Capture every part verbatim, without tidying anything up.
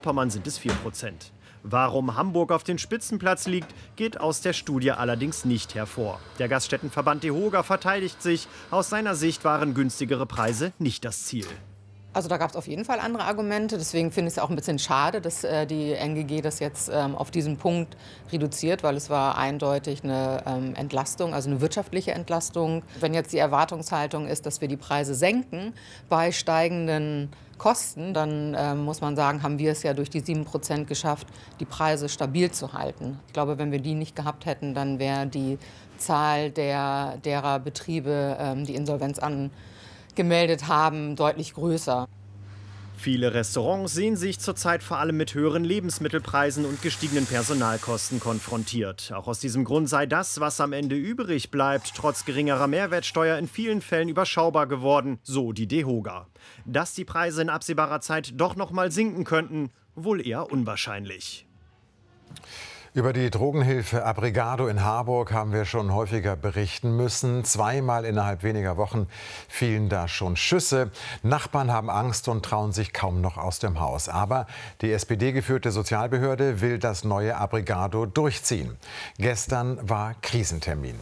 Pommern sind es vier Prozent. Warum Hamburg auf den Spitzenplatz liegt, geht aus der Studie allerdings nicht hervor. Der Gaststättenverband DEHOGA verteidigt sich. Aus seiner Sicht waren günstigere Preise nicht das Ziel. Also da gab es auf jeden Fall andere Argumente. Deswegen finde ich es auch ein bisschen schade, dass äh, die N G G das jetzt ähm, auf diesen Punkt reduziert, weil es war eindeutig eine ähm, Entlastung, also eine wirtschaftliche Entlastung. Wenn jetzt die Erwartungshaltung ist, dass wir die Preise senken bei steigenden Kosten, dann äh, muss man sagen, haben wir es ja durch die sieben Prozent geschafft, die Preise stabil zu halten. Ich glaube, wenn wir die nicht gehabt hätten, dann wäre die Zahl der, derer Betriebe, ähm, die Insolvenz angemeldet haben, deutlich größer. Viele Restaurants sehen sich zurzeit vor allem mit höheren Lebensmittelpreisen und gestiegenen Personalkosten konfrontiert. Auch aus diesem Grund sei das, was am Ende übrig bleibt, trotz geringerer Mehrwertsteuer in vielen Fällen überschaubar geworden, so die DEHOGA. Dass die Preise in absehbarer Zeit doch noch mal sinken könnten, wohl eher unwahrscheinlich. Über die Drogenhilfe Abrigado in Harburg haben wir schon häufiger berichten müssen. Zweimal innerhalb weniger Wochen fielen da schon Schüsse. Nachbarn haben Angst und trauen sich kaum noch aus dem Haus. Aber die S P D-geführte Sozialbehörde will das neue Abrigado durchziehen. Gestern war Krisentermin.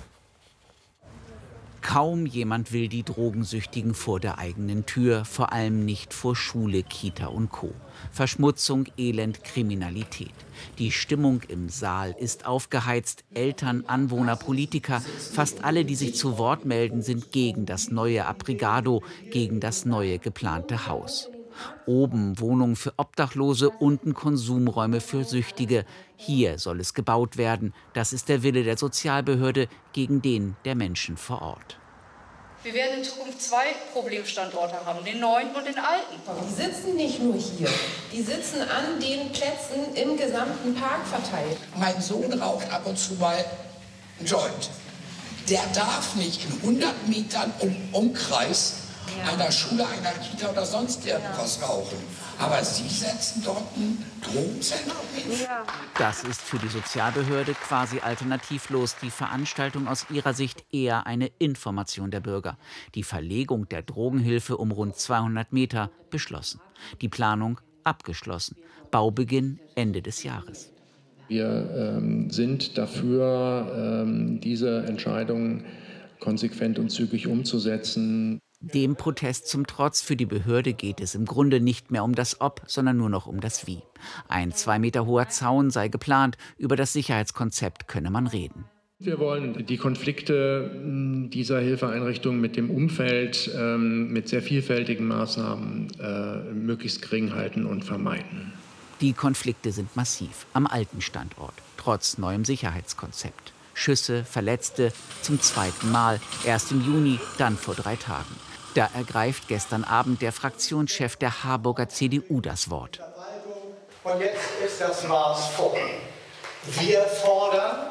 Kaum jemand will die Drogensüchtigen vor der eigenen Tür, vor allem nicht vor Schule, Kita und Co. Verschmutzung, Elend, Kriminalität. Die Stimmung im Saal ist aufgeheizt. Eltern, Anwohner, Politiker, fast alle, die sich zu Wort melden, sind gegen das neue Abrigado, gegen das neue geplante Haus. Oben Wohnungen für Obdachlose, unten Konsumräume für Süchtige. Hier soll es gebaut werden. Das ist der Wille der Sozialbehörde gegen den der Menschen vor Ort. Wir werden in Zukunft zwei Problemstandorte haben, den neuen und den alten. Die sitzen nicht nur hier, die sitzen an den Plätzen im gesamten Park verteilt. Mein Sohn raucht ab und zu mal einen Joint. Der darf nicht in hundert Metern um Umkreis ja. einer Schule, einer Kita oder sonst irgendwas ja. rauchen. Aber Sie setzen dort ein Drogenzentrum hin? Ja. Das ist für die Sozialbehörde quasi alternativlos. Die Veranstaltung aus ihrer Sicht eher eine Information der Bürger. Die Verlegung der Drogenhilfe um rund zweihundert Meter beschlossen. Die Planung abgeschlossen. Baubeginn Ende des Jahres. Wir ähm, sind dafür, ähm, diese Entscheidung konsequent und zügig umzusetzen. Dem Protest zum Trotz, für die Behörde geht es im Grunde nicht mehr um das Ob, sondern nur noch um das Wie. Ein zwei Meter hoher Zaun sei geplant, über das Sicherheitskonzept könne man reden. Wir wollen die Konflikte dieser Hilfeeinrichtungen mit dem Umfeld ähm, mit sehr vielfältigen Maßnahmen äh, möglichst gering halten und vermeiden. Die Konflikte sind massiv am alten Standort, trotz neuem Sicherheitskonzept. Schüsse, Verletzte, zum zweiten Mal, erst im Juni, dann vor drei Tagen. Da ergreift gestern Abend der Fraktionschef der Harburger C D U das Wort. Und jetzt ist das Maß voll. Wir fordern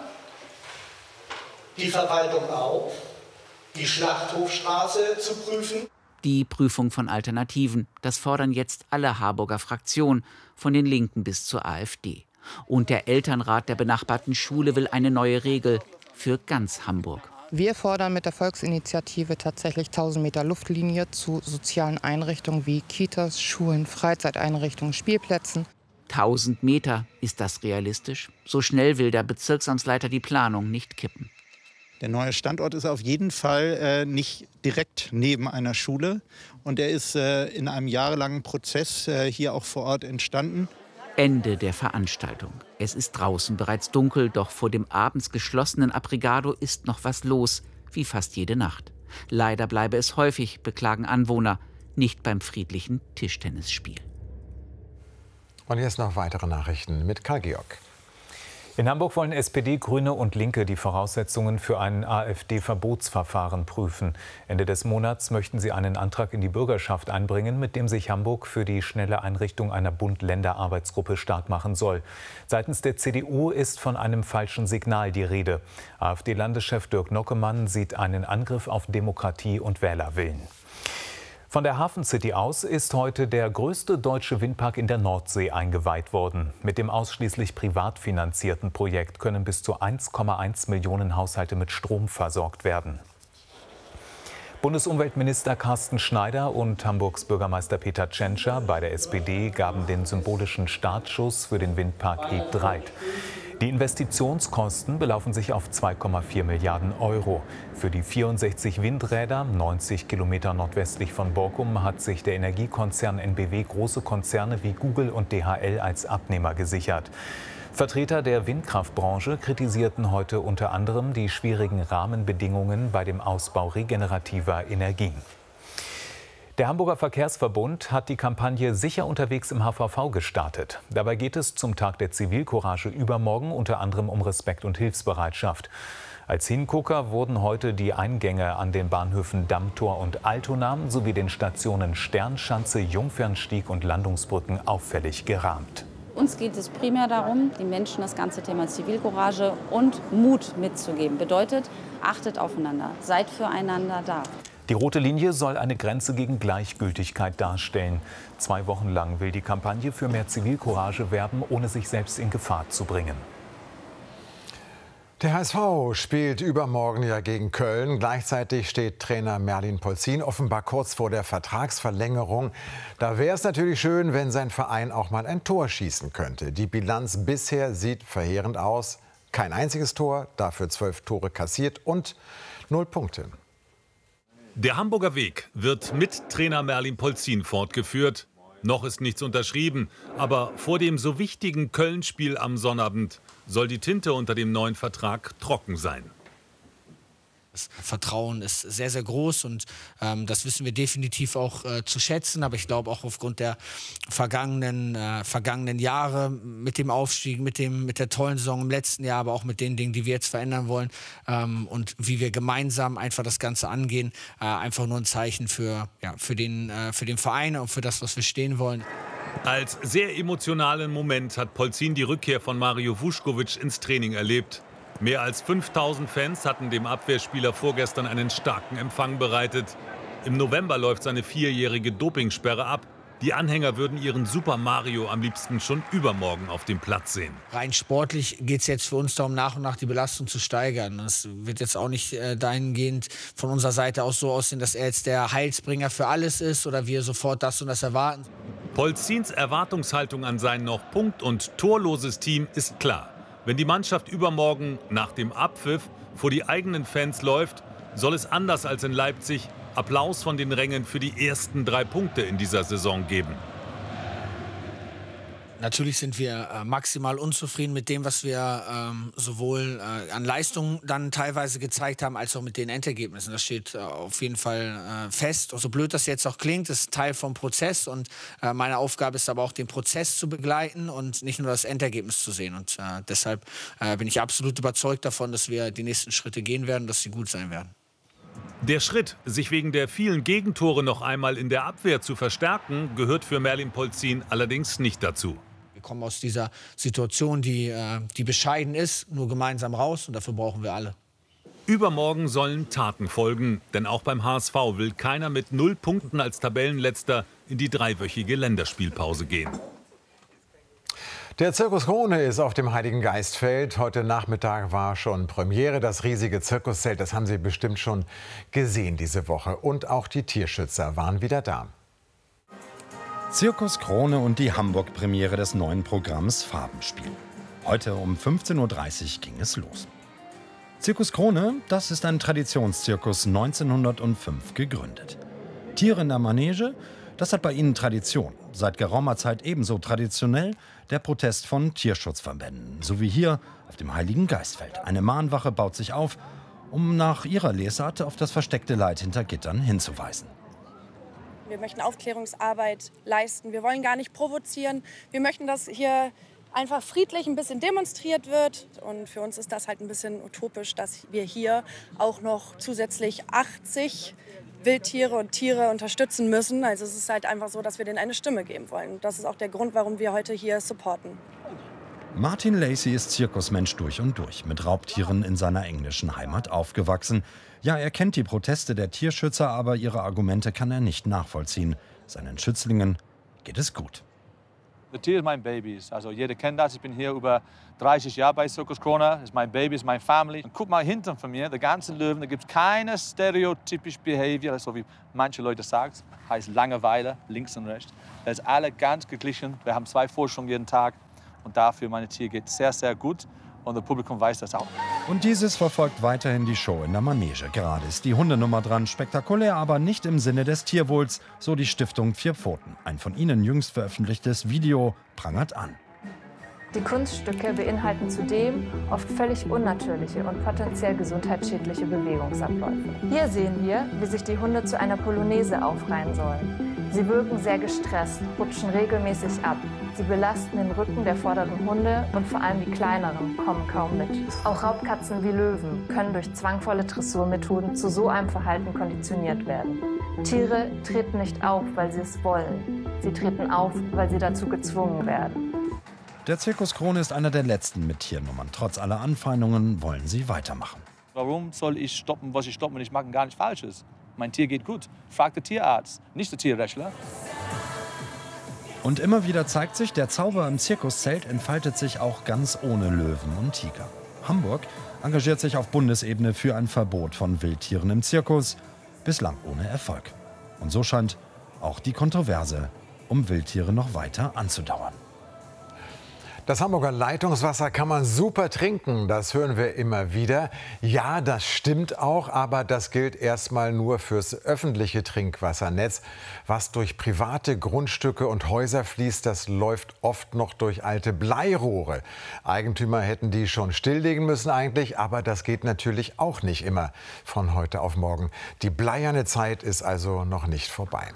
die Verwaltung auf, die Schlachthofstraße zu prüfen. Die Prüfung von Alternativen, das fordern jetzt alle Harburger Fraktionen, von den Linken bis zur AfD. Und der Elternrat der benachbarten Schule will eine neue Regel für ganz Hamburg. Wir fordern mit der Volksinitiative tatsächlich tausend Meter Luftlinie zu sozialen Einrichtungen wie Kitas, Schulen, Freizeiteinrichtungen, Spielplätzen. tausend Meter, ist das realistisch? So schnell will der Bezirksamtsleiter die Planung nicht kippen. Der neue Standort ist auf jeden Fall äh, nicht direkt neben einer Schule. Und er ist äh, in einem jahrelangen Prozess äh, hier auch vor Ort entstanden. Ende der Veranstaltung. Es ist draußen bereits dunkel, doch vor dem abends geschlossenen Abrigado ist noch was los, wie fast jede Nacht. Leider bleibe es häufig, beklagen Anwohner, nicht beim friedlichen Tischtennisspiel. Und jetzt noch weitere Nachrichten mit Karl Georg. In Hamburg wollen S P D, Grüne und Linke die Voraussetzungen für ein AfD-Verbotsverfahren prüfen. Ende des Monats möchten sie einen Antrag in die Bürgerschaft einbringen, mit dem sich Hamburg für die schnelle Einrichtung einer Bund-Länder-Arbeitsgruppe stark machen soll. Seitens der C D U ist von einem falschen Signal die Rede. AfD-Landeschef Dirk Nockemann sieht einen Angriff auf Demokratie und Wählerwillen. Von der Hafen City aus ist heute der größte deutsche Windpark in der Nordsee eingeweiht worden. Mit dem ausschließlich privat finanzierten Projekt können bis zu eins Komma eins Millionen Haushalte mit Strom versorgt werden. Bundesumweltminister Carsten Schneider und Hamburgs Bürgermeister Peter Tschentscher bei der S P D gaben den symbolischen Startschuss für den Windpark He Dreiht. Die Investitionskosten belaufen sich auf zwei Komma vier Milliarden Euro. Für die vierundsechzig Windräder, neunzig Kilometer nordwestlich von Borkum, hat sich der Energiekonzern N B W große Konzerne wie Google und D H L als Abnehmer gesichert. Vertreter der Windkraftbranche kritisierten heute unter anderem die schwierigen Rahmenbedingungen bei dem Ausbau regenerativer Energien. Der Hamburger Verkehrsverbund hat die Kampagne Sicher unterwegs im H V V gestartet. Dabei geht es zum Tag der Zivilcourage übermorgen unter anderem um Respekt und Hilfsbereitschaft. Als Hingucker wurden heute die Eingänge an den Bahnhöfen Dammtor und Altona sowie den Stationen Sternschanze, Jungfernstieg und Landungsbrücken auffällig gerahmt. Uns geht es primär darum, den Menschen das ganze Thema Zivilcourage und Mut mitzugeben. Bedeutet, achtet aufeinander, seid füreinander da. Die rote Linie soll eine Grenze gegen Gleichgültigkeit darstellen. Zwei Wochen lang will die Kampagne für mehr Zivilcourage werben, ohne sich selbst in Gefahr zu bringen. Der H S V spielt übermorgen ja gegen Köln. Gleichzeitig steht Trainer Merlin Polzin offenbar kurz vor der Vertragsverlängerung. Da wäre es natürlich schön, wenn sein Verein auch mal ein Tor schießen könnte. Die Bilanz bisher sieht verheerend aus. Kein einziges Tor, dafür zwölf Tore kassiert und null Punkte. Der Hamburger Weg wird mit Trainer Merlin Polzin fortgeführt. Noch ist nichts unterschrieben, aber vor dem so wichtigen Köln-Spiel am Sonnabend soll die Tinte unter dem neuen Vertrag trocken sein. Das Vertrauen ist sehr, sehr groß und ähm, das wissen wir definitiv auch äh, zu schätzen. Aber ich glaube auch aufgrund der vergangenen, äh, vergangenen Jahre mit dem Aufstieg, mit, dem, mit der tollen Saison im letzten Jahr, aber auch mit den Dingen, die wir jetzt verändern wollen ähm, und wie wir gemeinsam einfach das Ganze angehen, äh, einfach nur ein Zeichen für, ja, für, den, äh, für den Verein und für das, was wir stehen wollen. Als sehr emotionalen Moment hat Polzin die Rückkehr von Mario Vuskovic ins Training erlebt. Mehr als fünftausend Fans hatten dem Abwehrspieler vorgestern einen starken Empfang bereitet. Im November läuft seine vierjährige Dopingsperre ab. Die Anhänger würden ihren Super Mario am liebsten schon übermorgen auf dem Platz sehen. Rein sportlich geht es jetzt für uns darum, nach und nach die Belastung zu steigern. Das wird jetzt auch nicht äh, dahingehend von unserer Seite aus so aussehen, dass er jetzt der Heilsbringer für alles ist oder wir sofort das und das erwarten. Polzins Erwartungshaltung an sein noch punkt- und torloses Team ist klar. Wenn die Mannschaft übermorgen nach dem Abpfiff vor die eigenen Fans läuft, soll es anders als in Leipzig Applaus von den Rängen für die ersten drei Punkte in dieser Saison geben. Natürlich sind wir äh, maximal unzufrieden mit dem, was wir ähm, sowohl äh, an Leistungen dann teilweise gezeigt haben, als auch mit den Endergebnissen. Das steht äh, auf jeden Fall äh, fest. Und so blöd das jetzt auch klingt, ist Teil vom Prozess. Und äh, meine Aufgabe ist aber auch, den Prozess zu begleiten und nicht nur das Endergebnis zu sehen. Und äh, deshalb äh, bin ich absolut überzeugt davon, dass wir die nächsten Schritte gehen werden, dass sie gut sein werden. Der Schritt, sich wegen der vielen Gegentore noch einmal in der Abwehr zu verstärken, gehört für Merlin Polzin allerdings nicht dazu. Wir kommen aus dieser Situation, die, äh, die bescheiden ist, nur gemeinsam raus und dafür brauchen wir alle. Übermorgen sollen Taten folgen, denn auch beim H S V will keiner mit null Punkten als Tabellenletzter in die dreiwöchige Länderspielpause gehen. Der Zirkus Krone ist auf dem Heiligen Geistfeld. Heute Nachmittag war schon Premiere. Das riesige Zirkuszelt, das haben Sie bestimmt schon gesehen diese Woche. Und auch die Tierschützer waren wieder da. Zirkus Krone und die Hamburg-Premiere des neuen Programms Farbenspiel. Heute um fünfzehn Uhr dreißig ging es los. Zirkus Krone, das ist ein Traditionszirkus neunzehnhundertfünf gegründet. Tiere in der Manege, das hat bei ihnen Tradition. Seit geraumer Zeit ebenso traditionell der Protest von Tierschutzverbänden. So wie hier auf dem Heiligen Geistfeld. Eine Mahnwache baut sich auf, um nach ihrer Lesart auf das versteckte Leid hinter Gittern hinzuweisen. Wir möchten Aufklärungsarbeit leisten. Wir wollen gar nicht provozieren. Wir möchten, dass hier einfach friedlich ein bisschen demonstriert wird. Und für uns ist das halt ein bisschen utopisch, dass wir hier auch noch zusätzlich achtzig Wildtiere und Tiere unterstützen müssen. Also es ist halt einfach so, dass wir denen eine Stimme geben wollen. Das ist auch der Grund, warum wir heute hier supporten. Martin Lacey ist Zirkusmensch durch und durch, mit Raubtieren in seiner englischen Heimat aufgewachsen. Ja, er kennt die Proteste der Tierschützer, aber ihre Argumente kann er nicht nachvollziehen. Seinen Schützlingen geht es gut. Das Tier ist mein Baby. Also jeder kennt das. Ich bin hier über dreißig Jahre bei Zirkus Krone. Das ist mein Baby, das ist meine Family. Und guck mal hinten von mir, die ganzen Löwen, da gibt es keine stereotypische Behavior, so wie manche Leute sagen. Heißt Langeweile, links und rechts. Das ist alle ganz geglichen. Wir haben zwei Forschungen jeden Tag. Und dafür, meine Tier geht sehr, sehr gut. Und das Publikum weiß das auch. Und dieses verfolgt weiterhin die Show in der Manege. Gerade ist die Hundenummer dran, spektakulär, aber nicht im Sinne des Tierwohls, so die Stiftung Vier Pfoten. Ein von ihnen jüngst veröffentlichtes Video prangert an. Die Kunststücke beinhalten zudem oft völlig unnatürliche und potenziell gesundheitsschädliche Bewegungsabläufe. Hier sehen wir, wie sich die Hunde zu einer Polonaise aufreihen sollen. Sie wirken sehr gestresst, rutschen regelmäßig ab. Sie belasten den Rücken der vorderen Hunde und vor allem die kleineren kommen kaum mit. Auch Raubkatzen wie Löwen können durch zwangvolle Dressurmethoden zu so einem Verhalten konditioniert werden. Tiere treten nicht auf, weil sie es wollen. Sie treten auf, weil sie dazu gezwungen werden. Der Zirkus Krone ist einer der letzten mit Tiernummern. Trotz aller Anfeindungen wollen sie weitermachen. Warum soll ich stoppen, was ich stoppen, wenn ich mache gar nicht Falsches? Mein Tier geht gut. Fragt der Tierarzt, nicht der Tierrechtler. Und immer wieder zeigt sich, der Zauber im Zirkuszelt entfaltet sich auch ganz ohne Löwen und Tiger. Hamburg engagiert sich auf Bundesebene für ein Verbot von Wildtieren im Zirkus, bislang ohne Erfolg. Und so scheint auch die Kontroverse um Wildtiere noch weiter anzudauern. Das Hamburger Leitungswasser kann man super trinken, das hören wir immer wieder. Ja, das stimmt auch, aber das gilt erstmal nur fürs öffentliche Trinkwassernetz. Was durch private Grundstücke und Häuser fließt, das läuft oft noch durch alte Bleirohre. Eigentümer hätten die schon stilllegen müssen eigentlich, aber das geht natürlich auch nicht immer von heute auf morgen. Die bleierne Zeit ist also noch nicht vorbei.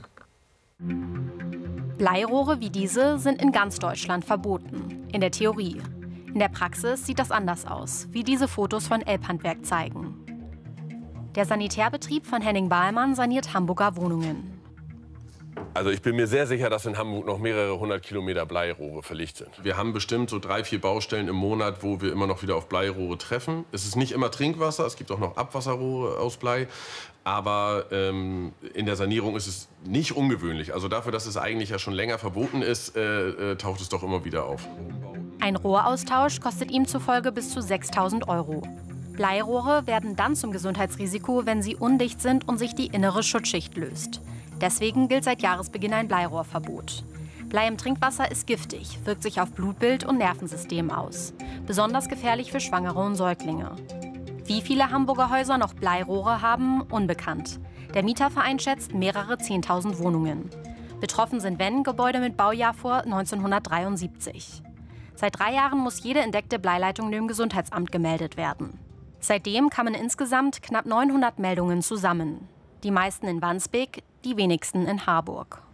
Bleirohre wie diese sind in ganz Deutschland verboten. In der Theorie. In der Praxis sieht das anders aus, wie diese Fotos von Elbhandwerk zeigen. Der Sanitärbetrieb von Henning Bahlmann saniert Hamburger Wohnungen. Also ich bin mir sehr sicher, dass in Hamburg noch mehrere hundert Kilometer Bleirohre verlegt sind. Wir haben bestimmt so drei, vier Baustellen im Monat, wo wir immer noch wieder auf Bleirohre treffen. Es ist nicht immer Trinkwasser, es gibt auch noch Abwasserrohre aus Blei. Aber ähm, in der Sanierung ist es nicht ungewöhnlich. Also dafür, dass es eigentlich ja schon länger verboten ist, äh, äh, taucht es doch immer wieder auf. Ein Rohraustausch kostet ihm zufolge bis zu sechstausend Euro. Bleirohre werden dann zum Gesundheitsrisiko, wenn sie undicht sind und sich die innere Schutzschicht löst. Deswegen gilt seit Jahresbeginn ein Bleirohrverbot. Blei im Trinkwasser ist giftig, wirkt sich auf Blutbild und Nervensystem aus. Besonders gefährlich für Schwangere und Säuglinge. Wie viele Hamburger Häuser noch Bleirohre haben, unbekannt. Der Mieterverein schätzt mehrere zehntausend Wohnungen. Betroffen sind Wenn Gebäude mit Baujahr vor neunzehnhundertdreiundsiebzig. Seit drei Jahren muss jede entdeckte Bleileitung dem Gesundheitsamt gemeldet werden. Seitdem kamen insgesamt knapp neunhundert Meldungen zusammen. Die meisten in Wandsbek, die wenigsten in Harburg.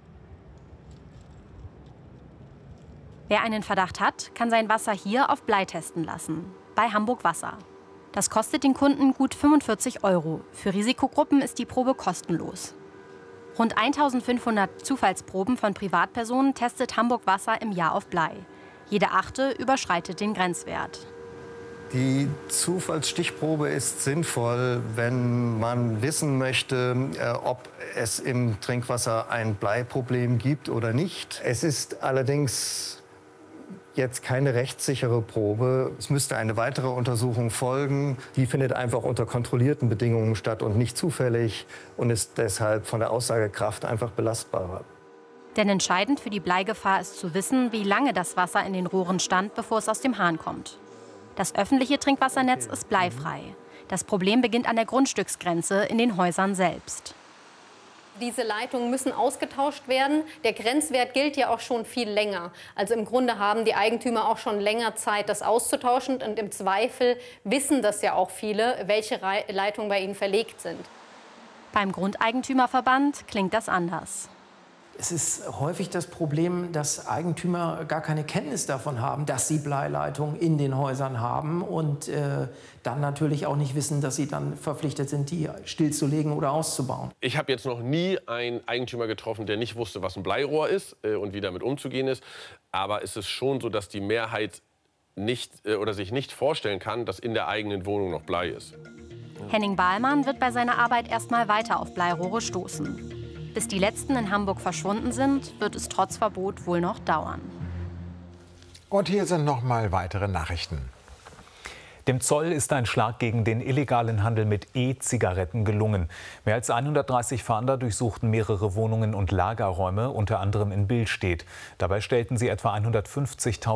Wer einen Verdacht hat, kann sein Wasser hier auf Blei testen lassen. Bei Hamburg Wasser. Das kostet den Kunden gut fünfundvierzig Euro. Für Risikogruppen ist die Probe kostenlos. Rund eintausendfünfhundert Zufallsproben von Privatpersonen testet Hamburg Wasser im Jahr auf Blei. Jede achte überschreitet den Grenzwert. Die Zufallsstichprobe ist sinnvoll, wenn man wissen möchte, ob es im Trinkwasser ein Bleiproblem gibt oder nicht. Es ist allerdings jetzt keine rechtssichere Probe. Es müsste eine weitere Untersuchung folgen. Die findet einfach unter kontrollierten Bedingungen statt und nicht zufällig und ist deshalb von der Aussagekraft einfach belastbarer. Denn entscheidend für die Bleigefahr ist zu wissen, wie lange das Wasser in den Rohren stand, bevor es aus dem Hahn kommt. Das öffentliche Trinkwassernetz ist bleifrei. Das Problem beginnt an der Grundstücksgrenze in den Häusern selbst. Diese Leitungen müssen ausgetauscht werden. Der Grenzwert gilt ja auch schon viel länger. Also im Grunde haben die Eigentümer auch schon länger Zeit, das auszutauschen. Und im Zweifel wissen das ja auch viele, welche Leitungen bei ihnen verlegt sind. Beim Grundeigentümerverband klingt das anders. Es ist häufig das Problem, dass Eigentümer gar keine Kenntnis davon haben, dass sie Bleileitungen in den Häusern haben und äh, dann natürlich auch nicht wissen, dass sie dann verpflichtet sind, die stillzulegen oder auszubauen. Ich habe jetzt noch nie einen Eigentümer getroffen, der nicht wusste, was ein Bleirohr ist äh, und wie damit umzugehen ist. Aber es ist schon so, dass die Mehrheit nicht äh, oder sich nicht vorstellen kann, dass in der eigenen Wohnung noch Blei ist. Henning Bahlmann wird bei seiner Arbeit erst mal weiter auf Bleirohre stoßen. Bis die letzten in Hamburg verschwunden sind, wird es trotz Verbot wohl noch dauern. Und hier sind noch mal weitere Nachrichten. Dem Zoll ist ein Schlag gegen den illegalen Handel mit E-Zigaretten gelungen. Mehr als hundertdreißig Fahnder durchsuchten mehrere Wohnungen und Lagerräume, unter anderem in Billstedt. Dabei stellten sie etwa hundertfünfzigtausend